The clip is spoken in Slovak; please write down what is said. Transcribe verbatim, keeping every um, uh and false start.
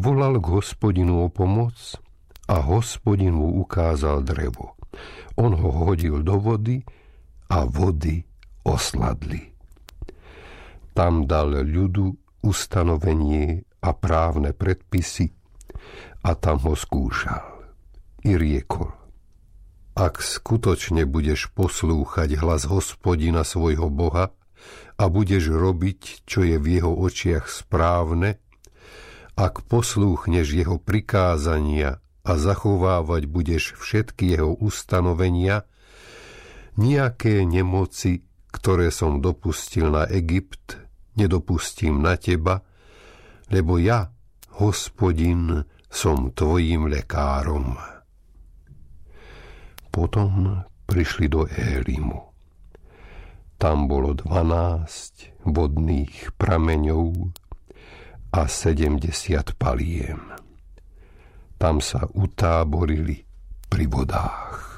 volal k Hospodinu o pomoc a Hospodin mu ukázal drevo. On ho hodil do vody a vody osladli. Tam dal ľudu ustanovenie a právne predpisy a tam ho skúšal. I riekol: Ak skutočne budeš poslúchať hlas Hospodina svojho Boha a budeš robiť, čo je v jeho očiach správne, ak poslúchneš jeho prikázania a zachovávať budeš všetky jeho ustanovenia, nejaké nemoci, ktoré som dopustil na Egypt, nedopustím na teba, lebo ja, Hospodin, som tvojím lekárom. Potom prišli do Élimu. Tam bolo dvanásť vodných prameňov a sedemdesiat paliem. Tam sa utáborili pri vodách.